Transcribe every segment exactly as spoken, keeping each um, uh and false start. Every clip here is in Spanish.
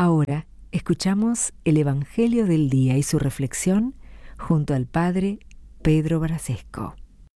Ahora escuchamos el Evangelio del Día y su reflexión junto al Padre Pedro Brasesco.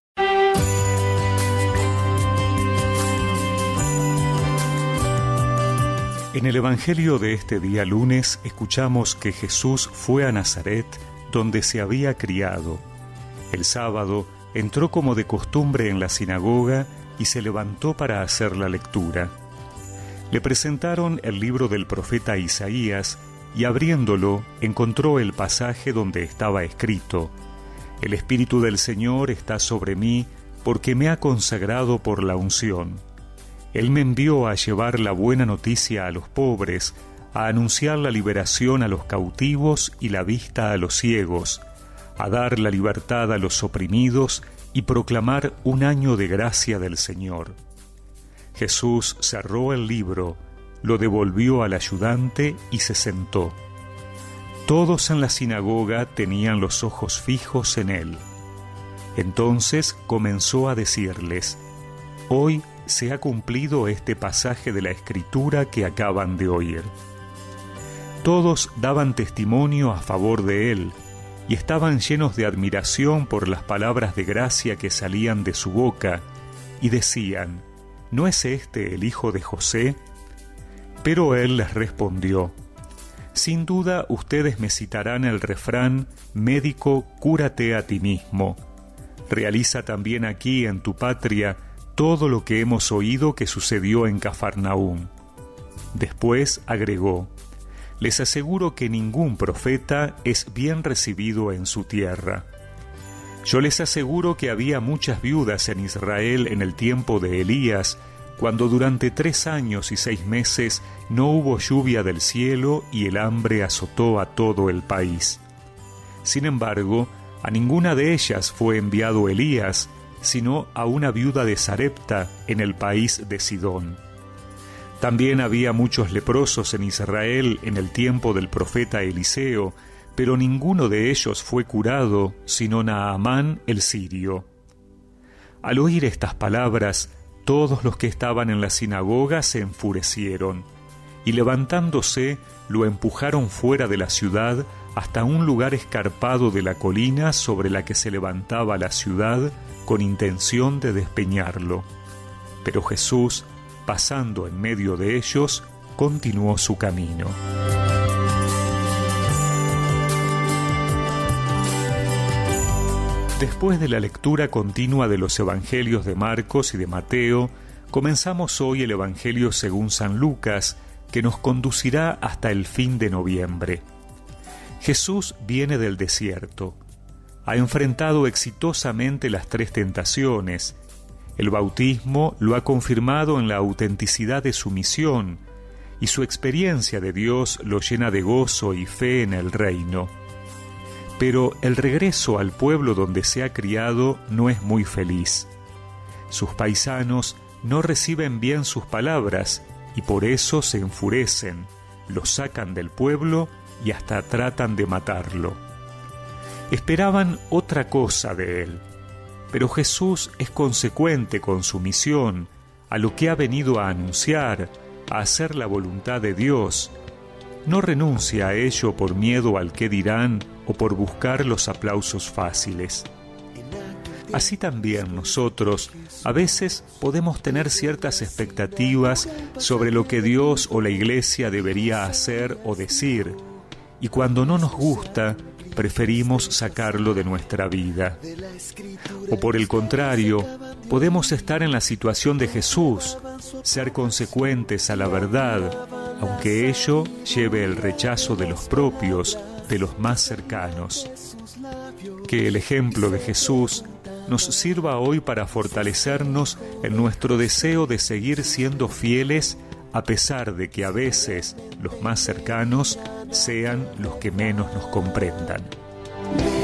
En el Evangelio de este día lunes escuchamos que Jesús fue a Nazaret, donde se había criado. El sábado entró como de costumbre en la sinagoga y se levantó para hacer la lectura. Le presentaron el libro del profeta Isaías y abriéndolo encontró el pasaje donde estaba escrito: El Espíritu del Señor está sobre mí porque me ha consagrado por la unción. Él me envió a llevar la buena noticia a los pobres, a anunciar la liberación a los cautivos y la vista a los ciegos, a dar la libertad a los oprimidos y proclamar un año de gracia del Señor. Jesús cerró el libro, lo devolvió al ayudante y se sentó. Todos en la sinagoga tenían los ojos fijos en él. Entonces comenzó a decirles: Hoy se ha cumplido este pasaje de la Escritura que acaban de oír. Todos daban testimonio a favor de él y estaban llenos de admiración por las palabras de gracia que salían de su boca y decían: ¿No es este el hijo de José? Pero él les respondió: Sin duda ustedes me citarán el refrán: médico, cúrate a ti mismo. Realiza también aquí en tu patria todo lo que hemos oído que sucedió en Cafarnaúm. Después agregó: Les aseguro que ningún profeta es bien recibido en su tierra. Yo les aseguro que había muchas viudas en Israel en el tiempo de Elías, cuando durante tres años y seis meses no hubo lluvia del cielo y el hambre azotó a todo el país. Sin embargo, a ninguna de ellas fue enviado Elías, sino a una viuda de Sarepta en el país de Sidón. También había muchos leprosos en Israel en el tiempo del profeta Eliseo, pero ninguno de ellos fue curado, sino Naamán el sirio. Al oír estas palabras, todos los que estaban en la sinagoga se enfurecieron, y levantándose, lo empujaron fuera de la ciudad hasta un lugar escarpado de la colina sobre la que se levantaba la ciudad, con intención de despeñarlo. Pero Jesús, pasando en medio de ellos, continuó su camino. Después de la lectura continua de los Evangelios de Marcos y de Mateo, comenzamos hoy el Evangelio según San Lucas, que nos conducirá hasta el fin de noviembre. Jesús viene del desierto. Ha enfrentado exitosamente las tres tentaciones. El bautismo lo ha confirmado en la autenticidad de su misión, y su experiencia de Dios lo llena de gozo y fe en el reino. Pero el regreso al pueblo donde se ha criado no es muy feliz. Sus paisanos no reciben bien sus palabras y por eso se enfurecen, lo sacan del pueblo y hasta tratan de matarlo. Esperaban otra cosa de él, pero Jesús es consecuente con su misión, a lo que ha venido a anunciar, a hacer la voluntad de Dios. No renuncia a ello por miedo al qué dirán o por buscar los aplausos fáciles. Así también nosotros a veces podemos tener ciertas expectativas sobre lo que Dios o la Iglesia debería hacer o decir, y cuando no nos gusta, preferimos sacarlo de nuestra vida. O por el contrario, podemos estar en la situación de Jesús, ser consecuentes a la verdad, aunque ello lleve el rechazo de los propios, de los más cercanos. Que el ejemplo de Jesús nos sirva hoy para fortalecernos en nuestro deseo de seguir siendo fieles, a pesar de que a veces los más cercanos sean los que menos nos comprendan.